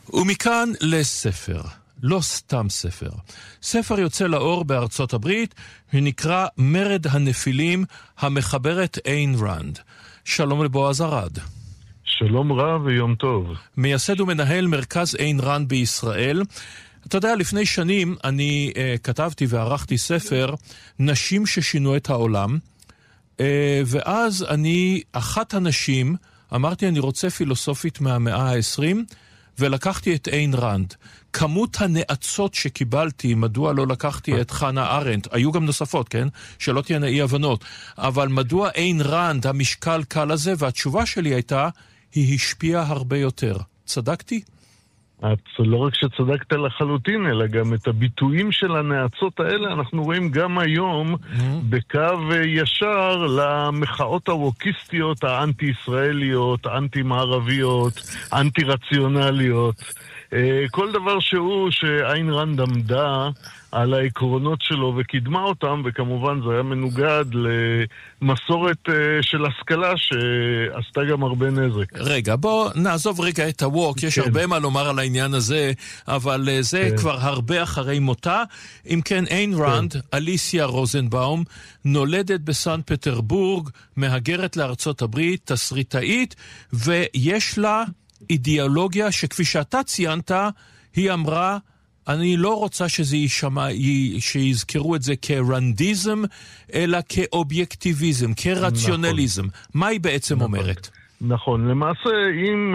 ומכאן לספר, לא סתם ספר. ספר יוצא לאור בארצות הברית, שנקרא מרד הנפילים, המחברת איין ראנד. שלום לבועז ארד. שלום רב ויום טוב. מייסד ומנהל מרכז איין ראנד בישראל. אתה יודע, לפני שנים אני כתבתי וערכתי ספר, נשים ששינו את העולם, ואז אחת הנשים, אמרתי אני רוצה פילוסופית מהמאה ה-20, ולקחתי את איין ראנד. כמות הנאצות שקיבלתי, מדוע לא לקחתי את חנה ארנדט, היו גם נוספות, כן? שלא תהיינה אי הבנות. אבל מדוע איין ראנד, המשקל קל הזה, והתשובה שלי הייתה, היא השפיעה הרבה יותר. צדקתי? את לא רק שצדקת לחלוטין, אלא גם את הביטויים של הנאצות האלה אנחנו רואים גם היום בקו ישר למחאות הווקיסטיות, האנטי-ישראליות, האנטי-מערביות, האנטי-רציונליות. כל דבר שאיין ראנד עמדה על העקרונות שלו וקידמה אותם, וכמובן זה היה מנוגד למסורת של השכלה שעשתה גם הרבה נזק. רגע, בוא נעזוב רגע את הווק, יש הרבה מה לומר על העניין הזה, אבל זה כבר הרבה אחרי מותה. אם כן, איין ראנד, אליסיה רוזנבאום, נולדת בסן פטרבורג, מהגרת לארצות הברית, תסריטאית, ויש לה אידיאולוגיה שכפי שאתה ציינת, היא אמרה, אני לא רוצה שזה שיזכרו את זה כרנדיזם, אלא כאובייקטיביזם, כרציונליזם. נכון. מה היא בעצם אומרת? נכון, למעשה אם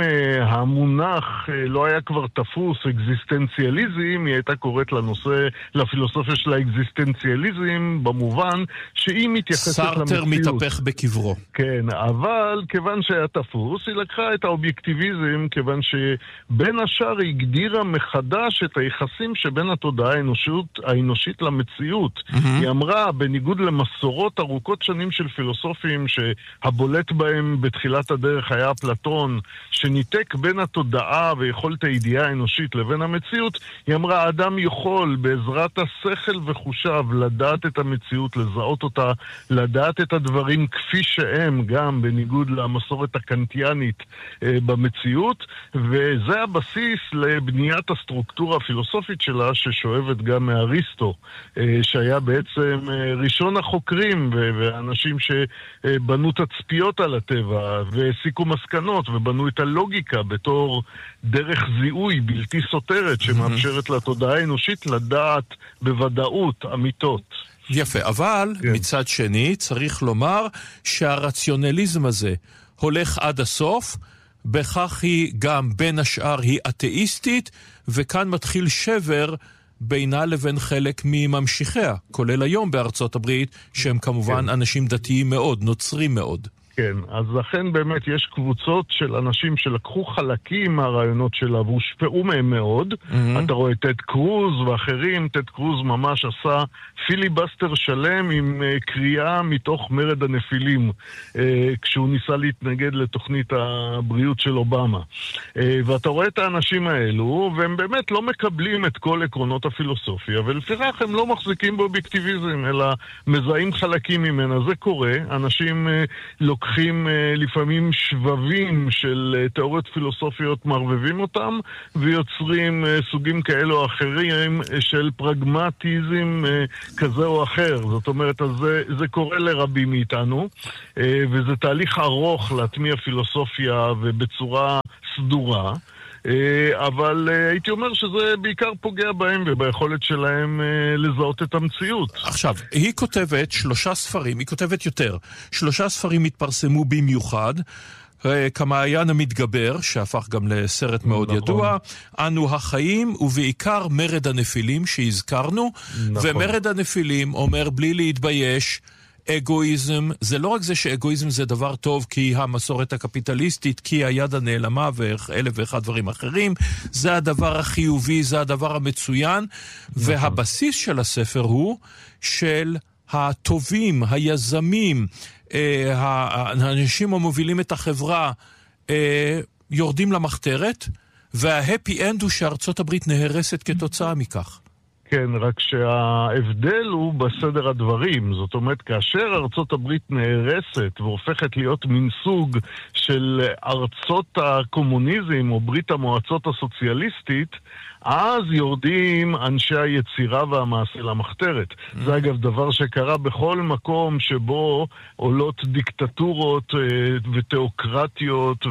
המונח לא היה כבר תפוס אקזיסטנציאליזם, היא הייתה קוראת לנושא, לפילוסופיה של האקזיסטנציאליזם, במובן שהיא מתייחסת למציאות. סארטר מתהפך בקברו. כן, אבל כיוון שהיה תפוס, היא לקחה את האובייקטיביזם, כיוון שבין השאר היא הגדירה מחדש את היחסים שבין התודעה האנושית למציאות. היא אמרה, בניגוד למסורות ארוכות שנים של פילוסופים, שהבולט בהם בתחילת הדרך, היה אפלטון, שניתק בין התודעה ויכולת הידיעה האנושית לבין המציאות, היא אמרה, האדם יכול בעזרת השכל וחושיו לדעת את המציאות, לזהות אותה, לדעת את הדברים כפי שהם, גם בניגוד למסורת הקנטיאנית במציאות, וזה הבסיס לבניית הסטרוקטורה הפילוסופית שלה, ששואבת גם מאריסטו, שהיה בעצם ראשון החוקרים והאנשים שבנו תצפיות על הטבע, וסיקו מסקנות ובנו את הלוגיקה בתור דרך זיהוי בלתי סותרת שמאפשרת לתודעה האנושית לדעת בוודאות אמיתות. יפה, אבל מצד שני צריך לומר שהרציונליזם הזה הולך עד הסוף, בכך היא גם בין השאר היא אתאיסטית, וכאן מתחיל שבר בינה לבין חלק מממשיכיה, כולל היום בארצות הברית, שהם כמובן אנשים דתיים מאוד, נוצרים מאוד. כן, אז לכן באמת יש קבוצות של אנשים שלקחו חלקים מהרעיונות שלה והושפעו מהם מאוד. אתה רואה טד קרוז ואחרים, טד קרוז ממש עשה פיליבסטר שלם עם קריאה מתוך מרד הנפילים, כשהוא ניסה להתנגד לתוכנית הבריאות של אובמה. ואתה רואה את האנשים האלו, והם באמת לא מקבלים את כל עקרונות הפילוסופיה, ולפיכך הם לא מחזיקים באובייקטיביזם, אלא מזהים חלקים ממנה. זה קורה, אנשים לוקחים לפעמים שבבים של תיאוריות פילוסופיות, מערבבים אותם, ויוצרים סוגים כאלו או אחרים של פרגמטיזם כזה או אחר. זאת אומרת, זה קורה לרבים מאיתנו, וזה תהליך ארוך להטמיע פילוסופיה ובצורה סדורה, אבל הייתי אומר שזה בעיקר פוגע בהם וביכולת שלהם לזהות את המציאות. עכשיו, היא כותבת 3 ספרים, היא כותבת יותר. 3 ספרים התפרסמו במיוחד, כמעיין המתגבר, שהפך גם לסרט מאוד ידוע, אנו החיים, ובעיקר מרד הנפילים שהזכרנו, ומרד הנפילים אומר בלי להתבייש, אגואיזם, זה לא רק זה שאגואיזם זה דבר טוב כי המסורת הקפיטליסטית, כי היד הנעלמה ואלף ואחד דברים אחרים, זה הדבר החיובי, זה הדבר המצוין, והבסיס של הספר הוא של הטובים, היזמים, האנשים המובילים את החברה, יורדים למחתרת, וההפי אנד הוא שארצות הברית נהרסת כתוצאה מכך. כן, רק שההבדל הוא בסדר הדברים. זאת אומרת, כאשר ארצות הברית נהרסת והופכת להיות מין סוג של ארצות הקומוניזם או ברית המועצות הסוציאליסטית, אז יורדים אנשי היצירה והמעשה למחתרת. זה אגב דבר שקרה בכל מקום שבו עולות דיקטטורות ותיאוקרטיות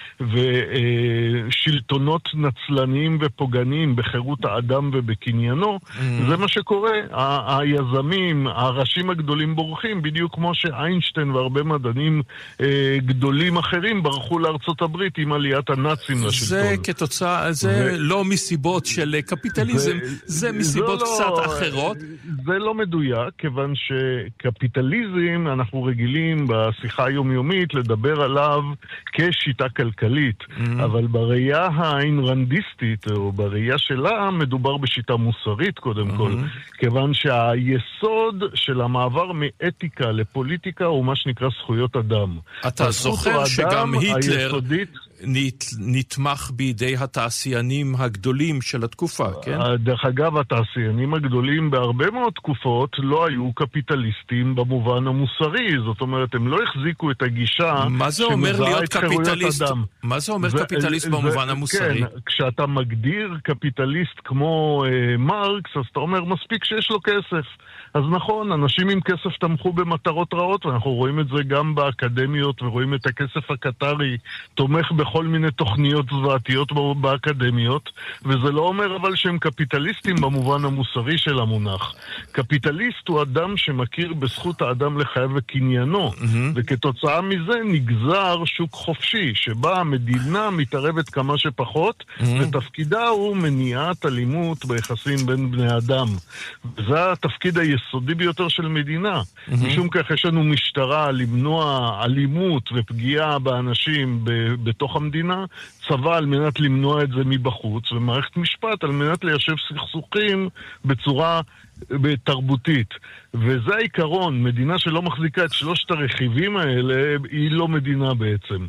ושלטונות נצלניים ופוגעניים בחירות האדם ובקניינו. זה מה שקורה. היזמים, הראשים הגדולים בורחים, בדיוק כמו שאיינשטיין והרבה מדענים גדולים אחרים ברחו לארצות הברית עם עליית הנאצים לשלטון. זה כתוצאה, זה לא מסיבות של קפיטליזם, זה מסיבות קצת אחרות. זה לא מדויק, כיוון שקפיטליזם, אנחנו רגילים בשיחה היומיומית לדבר עליו כשיטה כלכלית, אבל בראייה האיינרנדיסטית, או בראייה שלה, מדובר בשיטה מוסרית קודם כל, כיוון שהיסוד של המעבר מאתיקה לפוליטיקה הוא מה שנקרא זכויות אדם. אתה זוכר שגם היטלר נתמך בידי התעשיינים הגדולים של התקופה, כן? דרך אגב, התעשיינים הגדולים בהרבה מאוד תקופות לא היו קפיטליסטים במובן המוסרי. זאת אומרת, הם לא החזיקו את הגישה שמזהה את חירויות אדם. מה זה אומר קפיטליסט במובן המוסרי? כן, כשאתה מגדיר קפיטליסט כמו מרקס, אז אתה אומר, מספיק שיש לו כסף. אז נכון, אנשים עם כסף תמכו במטרות רעות, ואנחנו רואים את זה גם באקדמיות, ורואים את הכסף הקטרי תומך בכל מיני תוכניות זוועתיות באקדמיות, וזה לא אומר אבל שהם קפיטליסטים במובן המוסרי של המונח. קפיטליסט הוא אדם שמכיר בזכות האדם לחייו וקניינו, וכתוצאה מזה נגזר שוק חופשי, שבה המדינה מתערבת כמה שפחות, ותפקידה הוא מניעת אלימות ביחסים בין בני אדם. וזה התפקיד היסודי ביותר של מדינה. משום כך יש לנו משטרה למנוע אלימות ופגיעה באנשים בתוך המדינה, צבא על מנת למנוע את זה מבחוץ, ומערכת משפט על מנת ליישב סכסוכים בצורה תרבותית. וזה העיקרון, מדינה שלא מחזיקה את שלושת הרכיבים האלה, היא לא מדינה בעצם.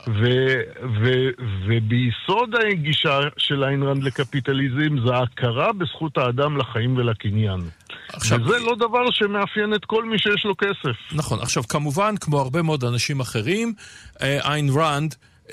וביסוד הגישה של איין רנד לקפיטליזם, זה ההכרה בזכות האדם לחיים ולקניין. וזה לא דבר שמאפיין את כל מי שיש לו כסף. נכון, עכשיו כמובן, כמו הרבה מאוד אנשים אחרים, איין רנד,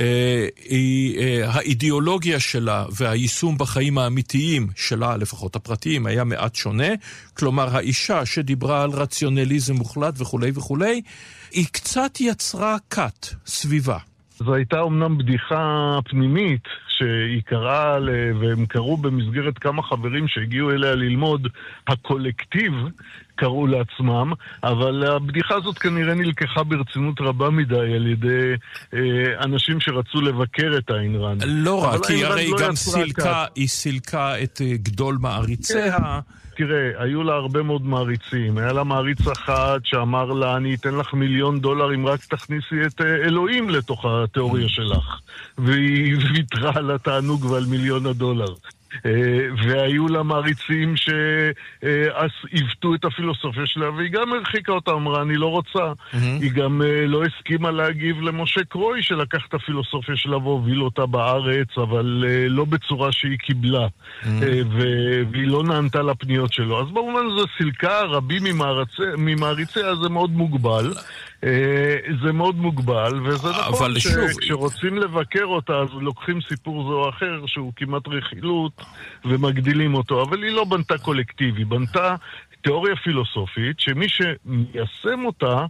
האידיאולוגיה שלה והיישום בחיים האמיתיים שלה, לפחות הפרטיים, היה מעט שונה. כלומר, האישה שדיברה על רציונליזם מוחלט וכו' וכו', היא קצת יצרה קאט סביבה. זו הייתה אומנם בדיחה פנימית שהיא קראה, והם קראו במסגרת כמה חברים שהגיעו אליה ללמוד, הקולקטיב קראו לעצמם, אבל הבדיחה הזאת כנראה נלקחה ברצינות רבה מדי על ידי אנשים שרצו לבקר את איין רנד. לא רק, כי הרי גם היא סילקה את גדול מעריציה. תראה, היו לה הרבה מאוד מעריצים. היה לה מעריץ אחד שאמר לה, אני אתן לך $1,000,000 אם רק תכניסי את אלוהים לתוך התיאוריה שלך. והיא ויתרה על התענוג ועל $1,000,000. והיו לה מעריצים שעיוותו את הפילוסופיה שלה, והיא גם הרחיקה אותה, אמרה, אני לא רוצה. היא גם לא הסכימה להגיב למשה קרוי, שלקח את הפילוסופיה שלה והוביל אותה בארץ, אבל לא בצורה שהיא קיבלה. והיא לא נענתה לפניות שלו. אז במובן זה סילקה רבים ממעריציה, זה מאוד מוגבל. זה מאוד מוגבל, וזה נכון שכשרוצים לבקר אותה, אז לוקחים סיפור זה או אחר, שהוא כמעט רכילות, ומגדילים אותו, אבל היא לא בנתה קולקטיב, היא בנתה תיאוריה פילוסופית, שמי שמיישם אותה,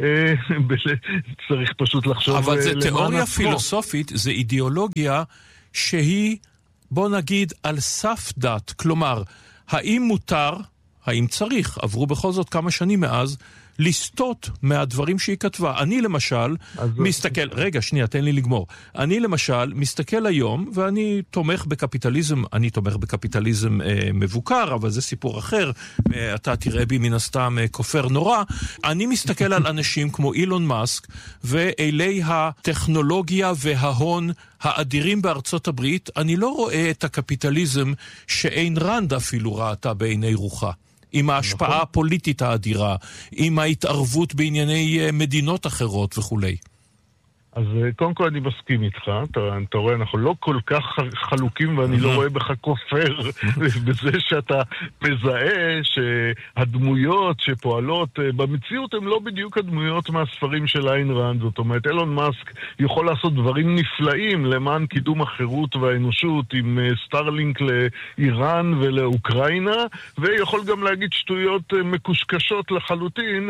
צריך פשוט לחשוב אבל זה תיאוריה פילוסופית, זה אידיאולוגיה שהיא, בוא נגיד, על סף דת, כלומר, האם מותר, האם צריך, עברו בכל זאת כמה שנים מאז, לסטות מהדברים שהיא כתבה. אני למשל מסתכל, רגע, שנייה, תן לי לגמור. אני למשל מסתכל היום, ואני תומך בקפיטליזם, אני תומך בקפיטליזם מבוקר, אבל זה סיפור אחר, אתה תראה בי מן הסתם כופר נורא. אני מסתכל על אנשים כמו אילון מאסק, ואלי הטכנולוגיה וההון האדירים בארצות הברית, אני לא רואה את הקפיטליזם שאין רנד אפילו ראתה בעיני רוחה. עם ההשפעה הפוליטית האדירה, עם ההתערבות בענייני מדינות אחרות וכו'. אז קודם כל אני מסכים איתך, אתה רואה, אנחנו לא כל כך חלוקים ואני לא רואה בך כופר בזה שאתה מזהה שהדמויות שפועלות במציאות הן לא בדיוק הדמויות מהספרים של איין ראנד. זאת אומרת, אילון מאסק יכול לעשות דברים נפלאים למען קידום החירות והאנושות עם סטארלינק לאיראן ולאוקראינה, ויכול גם להגיד שטויות מקושקשות לחלוטין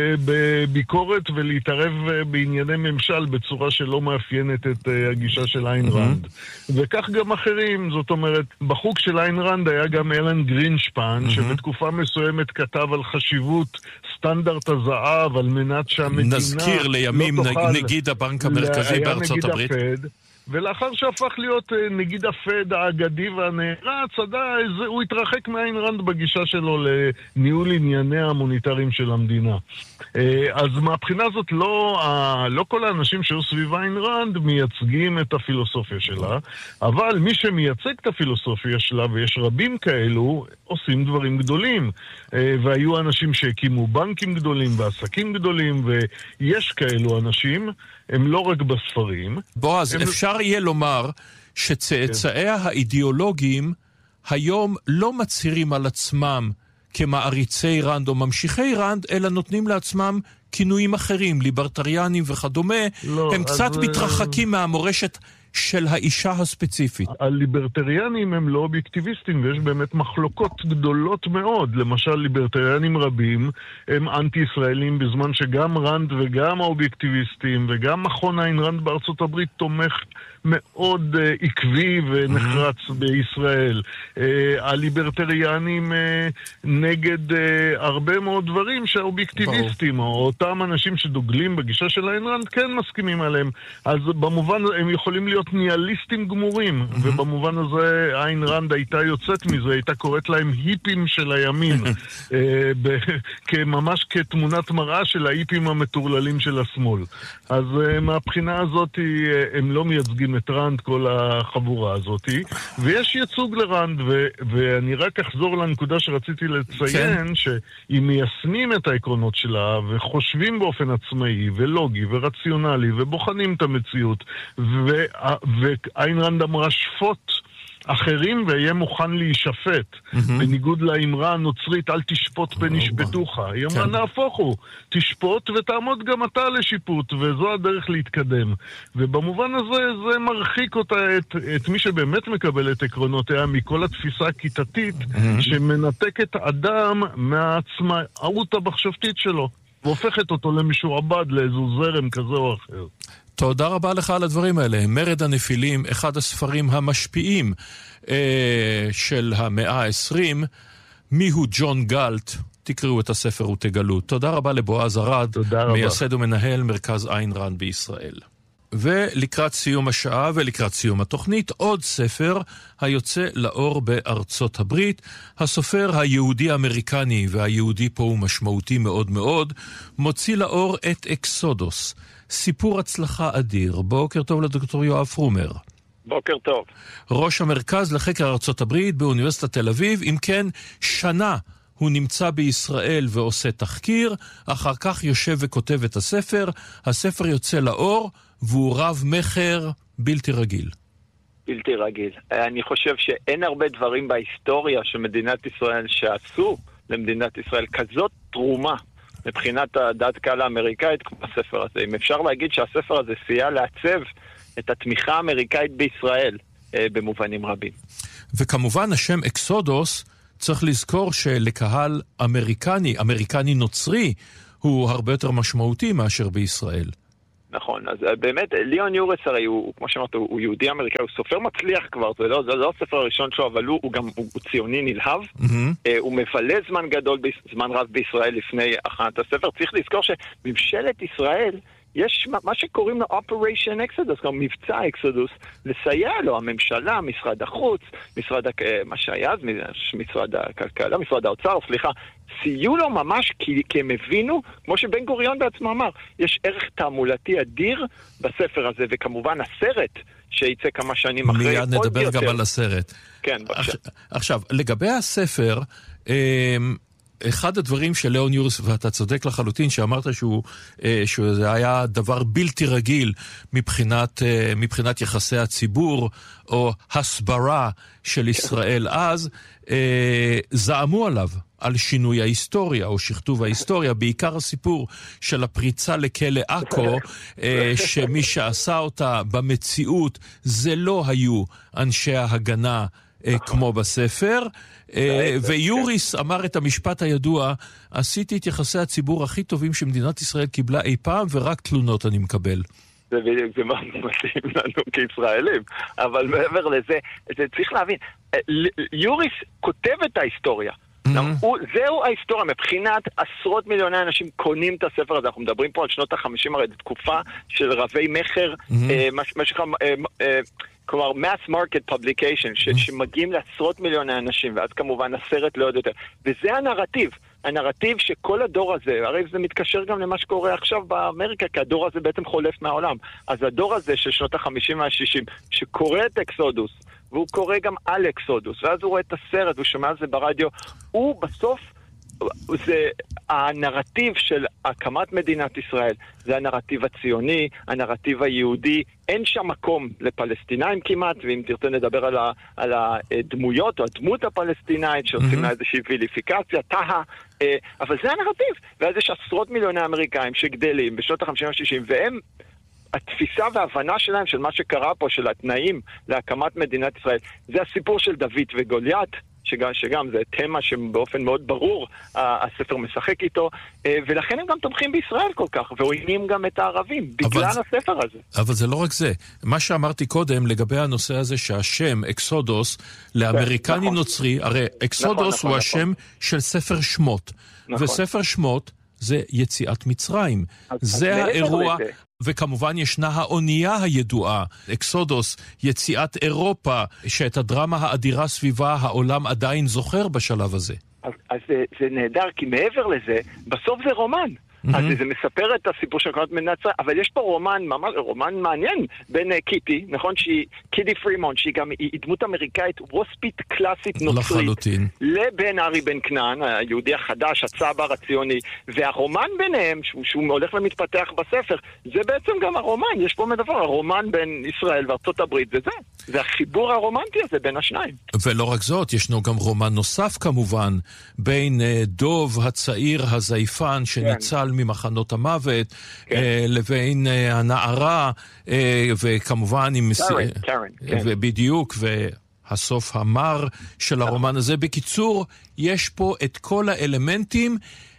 בביקורת ולהתערב בענייני ממשל בצורה שלא מאפיינת את הגישה של איין ראנד. וכך גם אחרים, זאת אומרת, בחוג של איין ראנד היה גם אלן גרינשפן, שבתקופה מסוימת כתב על חשיבות סטנדרט הזהב, על מנת שהמדינה נזכיר לימים נגיד הבנק המרכזי בארצות הברית. ולאחר שהפך להיות נגיד הפד האגדי והנערץ, הוא התרחק מאיין ראנד בגישה שלו לניהול ענייניה המוניטריים של המדינה. אז מהבחינה הזאת לא כל האנשים שהיו סביב איין ראנד מייצגים את הפילוסופיה שלה, אבל מי שמייצג את הפילוסופיה שלה, ויש רבים כאלו, עושים דברים גדולים. והיו אנשים שהקימו בנקים גדולים ועסקים גדולים, ויש כאלו אנשים, הם לא רק בספרים. בועז, אפשר יהיה לומר שצאצאיה האידיאולוגיים היום לא מצהירים על עצמם כמעריצי ראנד או ממשיכי ראנד, אלא נותנים לעצמם כינויים אחרים, ליברטריאנים וכדומה. הם קצת מתרחקים מהמורשת של האישה הספציפית. הליברטריאנים הם לא אובייקטיביסטים, ויש באמת מחלוקות גדולות מאוד. למשל, ליברטריאנים רבים הם אנטי-ישראלים, בזמן שגם ראנד וגם האובייקטיביסטים וגם מכון איין ראנד בארצות הברית תומך מאוד עקבי ונחרץ בישראל. הליברטריאנים נגד הרבה מאוד דברים שהאובייקטיביסטים, או אותם אנשים שדוגלים בגישה של איין ראנד, כן מסכימים עליהם. אז במובן הם יכולים להיות ניאליסטים גמורים, ובמובן הזה איין ראנד הייתה יוצאת מזה, הייתה קוראת להם היפים של הימין, ממש כתמונת מראה של ההיפים המטורללים של השמאל. אז מהבחינה הזאת הם לא מייצגים את ראנד, כל החבורה הזאת, ויש ייצוג לראנד, ואני רק אחזור לנקודה שרציתי לציין, שאם מיישמים את העקרונות שלה, וחושבים באופן עצמאי, ולוגי, ורציונלי, ובוחנים את המציאות, ואיין ראנד אמרה שפוט אחרים ויהיה מוכן להישפט. בניגוד לאמרה הנוצרית, אל תשפוט פנשפטוך. היא אמרה, נהפוך הוא, תשפוט ותעמוד גם אתה לשיפוט, וזו הדרך להתקדם. ובמובן הזה, זה מרחיק אותה, את מי שבאמת מקבל את עקרונותיה, מכל התפיסה הכיתתית, שמנתקת אדם מהעצמאות המחשבתית שלו, והופכת אותו למשועבד, לאיזו זרם כזה או אחר. תודה רבה לך על הדברים האלה. מרד הנפילים, אחד הספרים המשפיעים של המאה ה-20. מיהו ג'ון גלט? תקראו את הספר ותגלו. תודה רבה לבועז ארד, מייסד ומנהל מרכז איין ראנד בישראל. ולקראת סיום השעה ולקראת סיום התוכנית, עוד ספר היוצא לאור בארצות הברית. הסופר היהודי-אמריקני, והיהודי פה הוא משמעותי מאוד מאוד, מוציא לאור את אקסודוס. סיפור הצלחה אדיר. בוקר טוב לדוקטור יואב פרומר. בוקר טוב. ראש המרכז לחקר ארצות הברית באוניברסיטת תל אביב. אם כן, שנה הוא נמצא בישראל ועושה תחקיר, אחר כך יושב וכותב את הספר. הספר יוצא לאור, והוא רב מחר בלתי רגיל. בלתי רגיל. אני חושב שאין הרבה דברים בהיסטוריה של מדינת ישראל שעשו למדינת ישראל כזאת תרומה מבחינת הדת קהל האמריקאית כמו הספר הזה. אם אפשר להגיד שהספר הזה סייע לעצב את התמיכה האמריקאית בישראל במובנים רבים. וכמובן השם אקסודוס, צריך לזכור שלקהל אמריקני נוצרי, הוא הרבה יותר משמעותי מאשר בישראל. נכון, אז באמת ליאון יורס הרי הוא, כמו שאמרת, הוא יהודי אמריקאי, הוא סופר מצליח כבר, זה לא הספר הראשון שלו, אבל הוא גם הוא ציוני נלהב, הוא מבלה זמן רב בישראל לפני הכנת הספר. צריך לזכור שממשלת ישראל, יש מה שקוראים לו Operation Exodus, כמו מבצע אקסודוס, לסייע לו, הממשלה, משרד החוץ, מה שהיה אז, משרד הכלכלה, משרד האוצר, סייעו לו ממש כי הם הבינו, כמו שבן גוריון בעצמו אמר, יש ערך תעמולתי אדיר בספר הזה, וכמובן הסרט שיצא כמה שנים אחרי. מיד נדבר גם על הסרט. כן, בבקשה. עכשיו, לגבי הספר, אחד הדברים של ליאון יוריס, ואתה צודק לחלוטין, שאמרת שזה היה דבר בלתי רגיל מבחינת יחסי הציבור, או הסברה של ישראל אז, זעמו עליו, על שינוי ההיסטוריה, או שכתוב ההיסטוריה, בעיקר הסיפור של הפריצה לכלא עכו, שמי שעשה אותה במציאות, זה לא היו אנשי ההגנה, כמו בספר, ויוריס אמר את המשפט הידוע, עשיתי את יחסי הציבור הכי טובים שמדינת ישראל קיבלה אי פעם, ורק תלונות אני מקבל. זה מה מתאים לנו כישראלים, אבל מעבר לזה, צריך להבין, יוריס כותב את ההיסטוריה, זהו ההיסטוריה, מבחינת עשרות מיליוני אנשים קונים את הספר הזה, אנחנו מדברים פה על שנות ה-50, הרי זו תקופה של רבי מחר, מה שקרה, כלומר, mass market publication, שמגיעים לעשרות מיליוני אנשים, ואז כמובן הסרט לא עוד יותר. וזה הנרטיב שכל הדור הזה, הרי זה מתקשר גם למה שקורה עכשיו באמריקה, כי הדור הזה בעצם חולף מהעולם. אז הדור הזה של שנות ה-50 וה-60, שקורא את אקסודוס, והוא קורא גם על אקסודוס, ואז הוא רואה את הסרט, הוא שומע על זה ברדיו, הוא בסוף, זה הנרטיב של הקמת מדינת ישראל, זה הנרטיב הציוני, הנרטיב היהודי, אין שם מקום לפלסטינאים כמעט, ואם תרצה נדבר על הדמויות או הדמות הפלסטינאית שעושים לה איזושהי ויליפיקציה, אבל זה הנרטיב, ואז יש עשרות מיליוני אמריקאים שגדלים בשנות ה-50 וה-60, והם התפיסה וההבנה שלהם של מה שקרה פה, של התנאים להקמת מדינת ישראל, זה הסיפור של דוד וגוליית, שגם זה תמה שבאופן מאוד ברור הספר משחק איתו, ולכן הם גם תומכים בישראל כל כך, ועוינים גם את הערבים, בגלל הספר הזה. אבל זה לא רק זה. מה שאמרתי קודם לגבי הנושא הזה שהשם אקסודוס לאמריקני נוצרי, הרי אקסודוס הוא השם של ספר שמות, וספר שמות זה יציאת מצרים. זה האירוע, וכמובן ישנה האונייה הידועה, אקסודוס, יציאת אירופה, שאת הדרמה האדירה סביבה העולם עדיין זוכר בשלב הזה. אז זה נהדר, כי מעבר לזה, בסוף זה רומן. אז זה מספר את הסיפור של הקמת מדינת ישראל, אבל יש פה רומן מעניין בין קיטי, נכון? קיטי פרימון, שהיא גם דמות אמריקאית וווספית קלאסית נוצרית, לבין ארי בן כנען, היהודי החדש, הצבר הציוני, והרומן ביניהם, שהוא הולך ומתפתח בספר, זה בעצם גם הרומן, יש פה מדבר, הרומן בין ישראל וארצות הברית, זה החיבור הרומנטי הזה בין השניים. ולא רק זאת, ישנו גם רומן נוסף כמובן, בין דוב הצעיר הזייפן שניצל ממחנות המוות, לבין הנערה, וכמובן עם... קרן. ובדיוק, והסוף המר של הרומן הזה. בקיצור, יש פה את כל האלמנטים,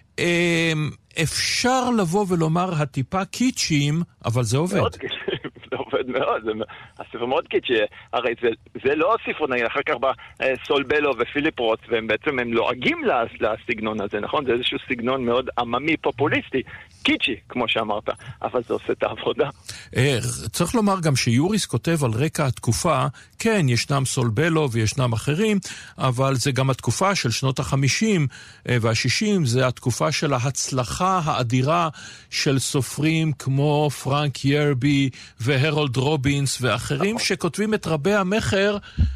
אפשר לבוא ולומר הטיפה קיצ'ים, אבל זה עובד. זה עובד מאוד, הספר מאוד קיצ'י, הרי זה לא ספרות, נגיד, אחר כך בסולבלו ופיליפ רוץ, והם בעצם הם לועגים לסגנון הזה, נכון? זה איזשהו סגנון מאוד עממי, פופוליסטי, קיצ'י, כמו שאמרת, אבל זה עושה את העבודה. צריך לומר גם שיוריס כותב על רקע התקופה, כן, ישנם סולבלו וישנם אחרים, אבל זה גם התקופה של שנות ה-50 וה-60, זה התקופה של ההצלחה האדירה של סופרים כמו פרנק ירבי והרולד רובינס ואחרים שכותבים את רבי המחר,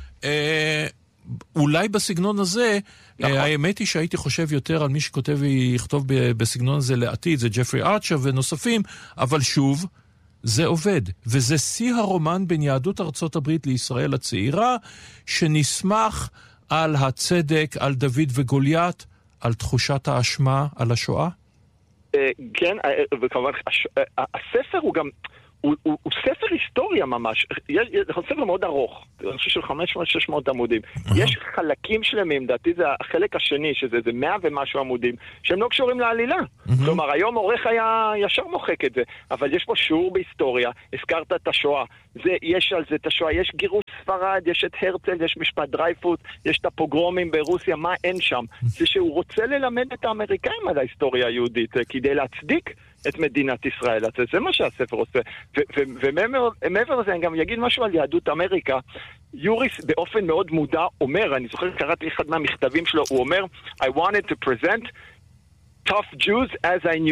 אולי בסגנון הזה. האמת היא שהייתי חושב יותר על מי שכותב ויכתוב בסגנון הזה לעתיד, זה ג'פרי ארצ'ר ונוספים, אבל שוב, זה עובד, וזה שיא הרומן בין יהדות ארצות הברית לישראל הצעירה, שנסמך על הצדק, על דוד וגוליית, על תחושת האשמה, על השואה. כן, וכמובן, הספר הוא גם... הוא ספר היסטוריה ממש, זה ספר מאוד ארוך, אני חושב של 500-600 עמודים. יש חלקים שלמים, דעתי זה החלק השני, שזה 100 ומשהו עמודים, שהם לא קשורים לעלילה. כלומר, היום עורך היה ישר מוחק את זה, אבל יש פה שיעור בהיסטוריה, הזכרת את השואה, יש על זה את השואה, יש גירוש ספרד, יש את הרצל, יש משפט דרייפוס, יש את הפוגרומים ברוסיה, מה אין שם? זה שהוא רוצה ללמד את האמריקאים על ההיסטוריה היהודית, כדי להצדיק את מדינת ישראל. זה מה שהספר עושה. ומעבר לזה, אני גם אגיד משהו על יהדות אמריקה. יוריס באופן מאוד מודע אומר, אני זוכר, קראתי אחד מהמכתבים שלו, הוא אומר, I wanted to present tough Jews as I knew them.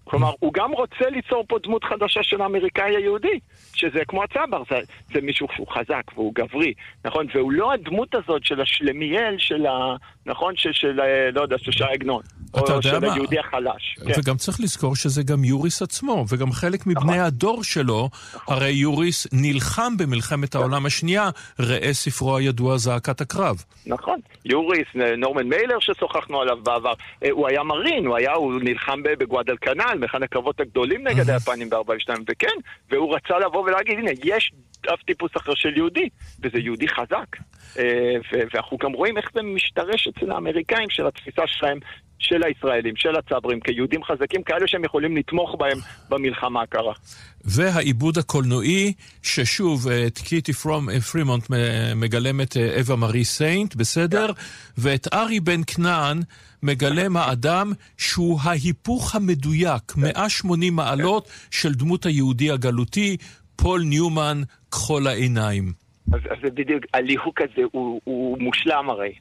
כלומר, הוא גם רוצה ליצור פה דמות חדשה של האמריקאי היהודי, שזה כמו הצבר, זה מישהו שהוא חזק והוא גברי, נכון? והוא לא הדמות הזאת של השלמיאל, נכון? לא יודע, של שי עגנון, או של היהודי החלש. וגם צריך לזכור שזה גם יוריס עצמו, וגם חלק מבני הדור שלו, הרי יוריס נלחם במלחמת העולם השנייה, ראה ספרו הידוע זעקת הקרב. נכון, יוריס, נורמן מיילר ששוחחנו עליו בעבר, הוא היה מרין, הוא נלחם בגואדלקנל, מאחד הקרבות הגדולים נגד היפנים ב-42, וכן, והוא רצה לבוא ולהגיד, הנה, יש אף טיפוס אחר של יהודי, וזה יהודי חזק. ואנחנו גם רואים איך זה משתרש אצל האמריקאים של התפיסה שלהם, של הישראלים, של הצברים, כיהודים חזקים, כאלה שהם יכולים לתמוך בהם במלחמה הקרה. והעיבוד הקולנועי, ששוב, את קיטי פרימונט מגלמת אווה מארי סיינט, בסדר? ואת ארי בן כנען מגלם האדם שהוא ההיפוך המדויק, 180 מעלות של דמות היהודי הגלותי, פול ניומן, כחול העיניים. אז זה בדיוק, הליהוק הזה הוא מושלם הרי,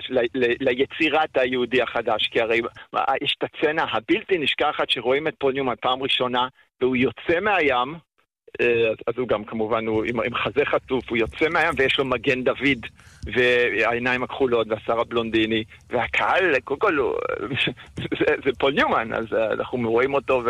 ליצירת היהודי החדש, כי הרי יש את הצנה הבלתי נשכחת שרואים את פול ניומן פעם ראשונה, והוא יוצא מהים, אז הוא גם כמובן, הוא עם חזה חטוף, הוא יוצא מהים ויש לו מגן דוד, והעיניים הכחולות והשיער הבלונדיני, והקהל, קודם כל, זה פול ניומן, אז אנחנו רואים אותו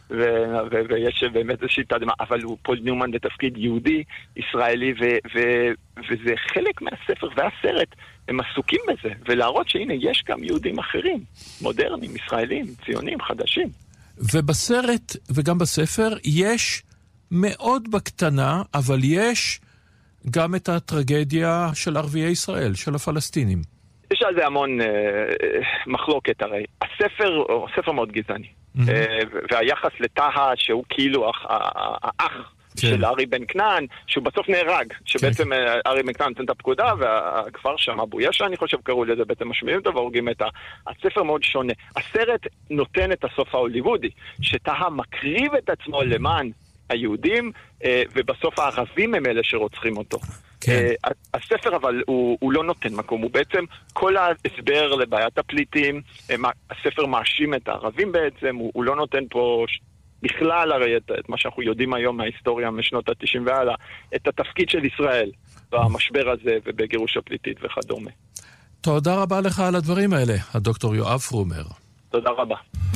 ויש באמת איזושהי תדמה, אבל הוא פול ניומן בתפקיד יהודי, ישראלי, וזה חלק מהספר והסרט, הם עסוקים בזה, ולהראות שהנה יש גם יהודים אחרים, מודרניים, ישראלים, ציונים, חדשים. ובסרט וגם בספר יש מאוד בקטנה, אבל יש גם את הטרגדיה של ערביי ישראל, של הפלסטינים. יש על זה המון מחלוקת הרי. הספר הוא ספר מאוד גזעני. והיחס לטהה שהוא כאילו האח של ארי בן כנען, שהוא בסוף נהרג, שבעצם ארי בן כנען נותן את הפקודה, והכפר שם, אבו ישע, אני חושב קראו לזה, בעצם משמיעים אותו והורגים את הספר מאוד שונה. הסרט נותן את הסוף ההוליוודי, שטהה מקריב את עצמו למען היהודים, ובסוף הערבים הם אלה שרוצחים אותו. הספר אבל הוא לא נותן מקום, הוא בעצם כל ההסבר לבעיית הפליטים, הספר מאשים את הערבים בעצם, הוא לא נותן פה בכלל הרי את מה שאנחנו יודעים היום מההיסטוריה משנות ה-90 והלאה, את התפקיד של ישראל במשבר הזה ובגירוש הפליטית וכדומה. תודה רבה לך על הדברים האלה, הדוקטור יואב פרומר. תודה רבה.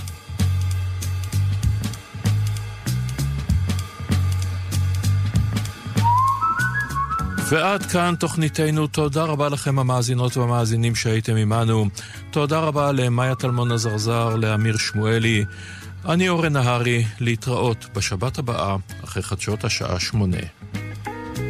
ועד כאן תוכניתנו. תודה רבה לכם המאזינות והמאזינים שהייתם עמנו. תודה רבה למאיה טלמון הזרזר, לאמיר שמואלי. אני אורן נהרי, להתראות בשבת הבאה אחרי חדשות השעה 8.